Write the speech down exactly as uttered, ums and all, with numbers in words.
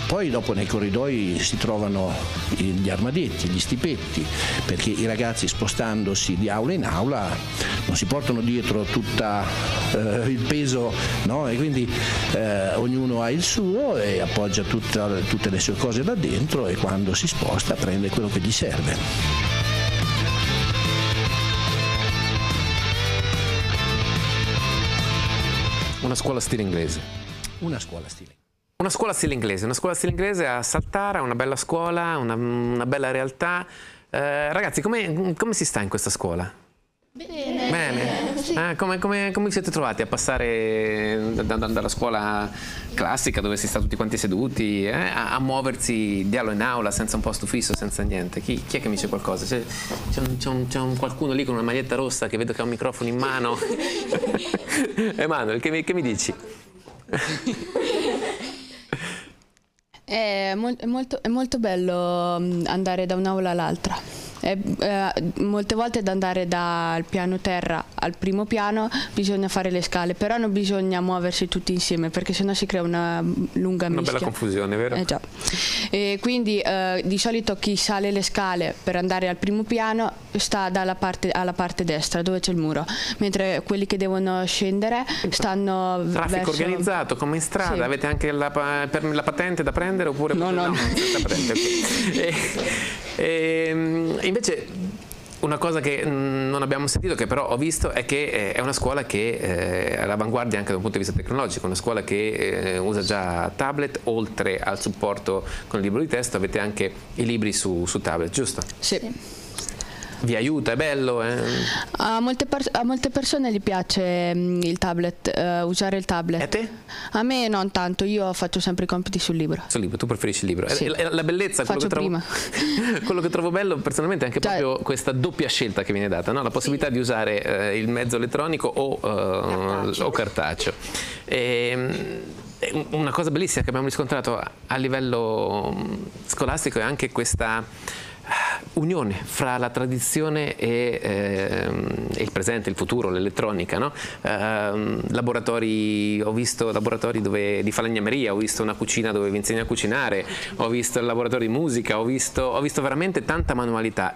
Poi dopo nei corridoi si trovano gli armadietti, gli stipetti, perché i ragazzi spostandosi di aula in aula non si portano dietro tutto eh, il peso, no? E quindi eh, ognuno ha il suo e appoggia tutta, tutte le sue cose da dentro, e quando si sposta prende quello che gli serve. Una scuola stile inglese. Una scuola stile. Una scuola stile inglese, una scuola stile inglese a Saltara, una bella scuola, una, una bella realtà. Eh, ragazzi, come, come si sta in questa scuola? Bene. Bene? Sì. Eh, come, come, come vi siete trovati a passare da, da, dalla scuola classica, dove si sta tutti quanti seduti, eh, a, a muoversi di aula in aula senza un posto fisso, senza niente? Chi, chi è che mi dice qualcosa? C'è, c'è, un, c'è, un, c'è un qualcuno lì con una maglietta rossa che vedo che ha un microfono in mano. Emanuele, che mi, che mi dici? È, mol è, molto, è molto bello andare da un'aula all'altra. Eh, molte volte da andare dal piano terra al primo piano bisogna fare le scale, però non bisogna muoversi tutti insieme, perché sennò si crea una lunga una mischia. Una bella confusione, vero? Eh già. E quindi eh, di solito chi sale le scale per andare al primo piano sta dalla parte, alla parte destra, dove c'è il muro, mentre quelli che devono scendere stanno traffico verso... organizzato come in strada. Sì. Avete anche la, per la patente da prendere oppure no, no, no. patente, okay. e, e, invece una cosa che non abbiamo sentito, che però ho visto, è che è una scuola che è all'avanguardia anche da un punto di vista tecnologico, una scuola che usa già tablet. Oltre al supporto con il libro di testo avete anche i libri su, su tablet, giusto? Sì. Vi aiuta, è bello? Eh? A, molte a molte persone gli piace um, il tablet, uh, usare il tablet. E a te? A me non tanto, io faccio sempre i compiti sul libro. Sul libro, tu preferisci il libro? Sì. La, la bellezza, quello che, trovo, quello che trovo bello personalmente è anche cioè, proprio questa doppia scelta che viene data, no? La possibilità sì. di usare uh, il mezzo elettronico o, uh, cartaceo. o cartaceo. E, una cosa bellissima che abbiamo riscontrato a livello scolastico è anche questa unione fra la tradizione e, eh, e il presente, il futuro, l'elettronica, no? Eh, laboratori, ho visto laboratori dove, di falegnameria, ho visto una cucina dove vi insegna a cucinare, ho visto il laboratorio di musica, ho visto, ho visto veramente tanta manualità.